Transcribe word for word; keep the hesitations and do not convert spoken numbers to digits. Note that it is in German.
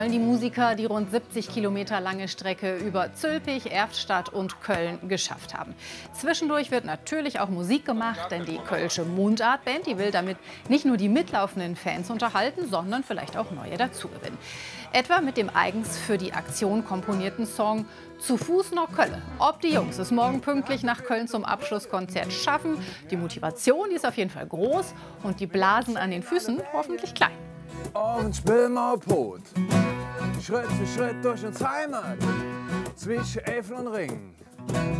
Die Musiker, die rund siebzig Kilometer lange Strecke über Zülpich, Erftstadt und Köln geschafft haben. Zwischendurch wird natürlich auch Musik gemacht, denn die Kölsche Mundartband, die will damit nicht nur die mitlaufenden Fans unterhalten, sondern vielleicht auch neue dazugewinnen. Etwa mit dem eigens für die Aktion komponierten Song "Zu Fuß nach Kölle". Ob die Jungs es morgen pünktlich nach Köln zum Abschlusskonzert schaffen, die Motivation, die ist auf jeden Fall groß und die Blasen an den Füßen hoffentlich klein. Und spielen wir Boot. Schritt für Schritt durch uns Heimat, zwischen Eifel und Ring.